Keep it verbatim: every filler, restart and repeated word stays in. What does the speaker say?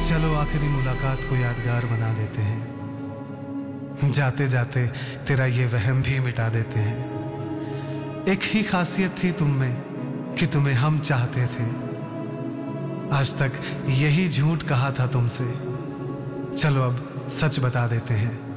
चलो आखिरी मुलाकात को यादगार बना देते हैं, जाते जाते तेरा ये वहम भी मिटा देते हैं। एक ही खासियत थी तुम में कि तुम्हें हम चाहते थे, आज तक यही झूठ कहा था तुमसे, चलो अब सच बता देते हैं।